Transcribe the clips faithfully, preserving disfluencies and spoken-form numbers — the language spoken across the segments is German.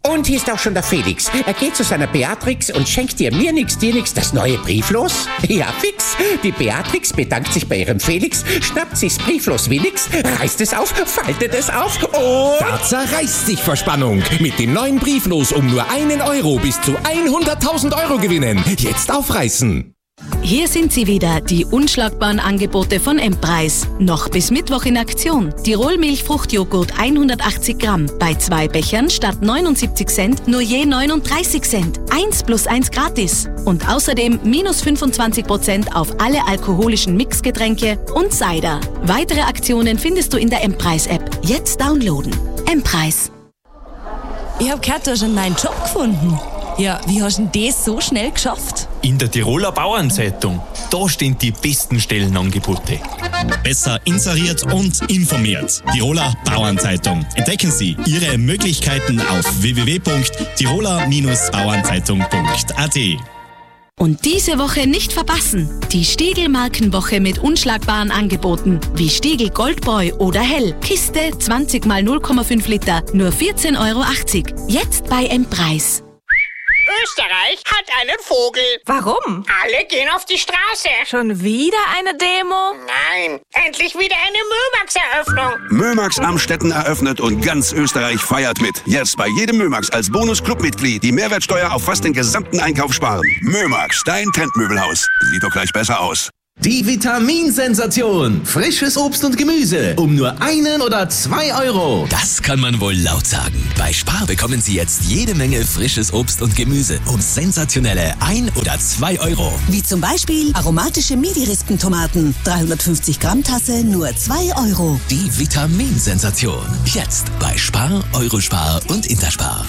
Und hier ist auch schon der Felix. Er geht zu seiner Beatrix und schenkt ihr mir nix, dir nix das neue Brieflos. Ja, fix. Die Beatrix bedankt sich bei ihrem Felix, schnappt sich's Brieflos wie nix, reißt es auf, faltet es auf und... Da zerreißt sich vor Spannung. Mit dem neuen Brieflos um nur einen Euro bis zu hunderttausend Euro gewinnen. Jetzt aufreißen. Hier sind sie wieder, die unschlagbaren Angebote von M-Preis. Noch bis Mittwoch in Aktion. Tirol Milchfruchtjoghurt hundertachtzig Gramm. Bei zwei Bechern statt neunundsiebzig Cent nur je neununddreißig Cent. Eins plus eins gratis. Und außerdem minus fünfundzwanzig Prozent auf alle alkoholischen Mixgetränke und Cider. Weitere Aktionen findest du in der M-Preis-App. Jetzt downloaden. M-Preis. Ich hab gehört, du hast einen neuen Job gefunden. Ja, wie hast du denn das so schnell geschafft? In der Tiroler Bauernzeitung. Da stehen die besten Stellenangebote. Besser inseriert und informiert. Tiroler Bauernzeitung. Entdecken Sie Ihre Möglichkeiten auf w w w punkt tiroler bauernzeitung punkt a t. Und diese Woche nicht verpassen. Die Stiegl-Markenwoche mit unschlagbaren Angeboten. Wie Stiegl Goldboy oder Hell. Kiste zwanzig mal null Komma fünf Liter. Nur vierzehn Euro achtzig. Jetzt bei M-Preis. Österreich hat einen Vogel. Warum? Alle gehen auf die Straße. Schon wieder eine Demo? Nein, endlich wieder eine Mömax-Eröffnung. Mömax Amstetten eröffnet und ganz Österreich feiert mit. Jetzt bei jedem Mömax als Bonus-Clubmitglied die Mehrwertsteuer auf fast den gesamten Einkauf sparen. Mömax, dein Trendmöbelhaus. Sieht doch gleich besser aus. Die Vitaminsensation. Frisches Obst und Gemüse. Um nur einen oder zwei Euro. Das kann man wohl laut sagen. Bei Spar bekommen Sie jetzt jede Menge frisches Obst und Gemüse. Um sensationelle ein oder zwei Euro. Wie zum Beispiel aromatische Midi-Rispentomaten. dreihundertfünfzig Gramm Tasse, nur zwei Euro. Die Vitaminsensation. Jetzt bei Spar, Eurospar und Interspar.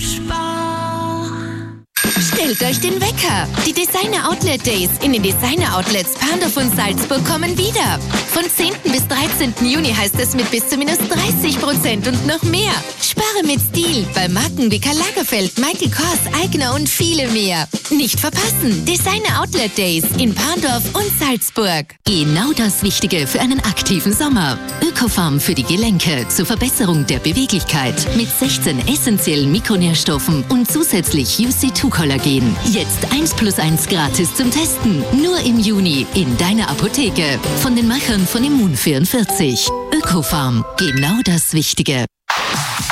Stellt euch den Wecker. Die Designer Outlet Days in den Designer Outlets Perndorf und Salzburg kommen wieder. Von zehnten bis dreizehnten Juni heißt es mit bis zu minus dreißig Prozent und noch mehr. Spare mit Stil bei Marken wie Karl Lagerfeld, Michael Kors, Eigner und viele mehr. Nicht verpassen. Designer Outlet Days in Perndorf und Salzburg. Genau das Wichtige für einen aktiven Sommer. Ökofarm für die Gelenke zur Verbesserung der Beweglichkeit mit sechzehn essentiellen Mikronährstoffen und zusätzlich U C zwei Kollagen. Jetzt eins plus eins gratis zum Testen. Nur im Juni in deiner Apotheke. Von den Machern von Immun vierundvierzig. Ökofarm. Genau das Wichtige.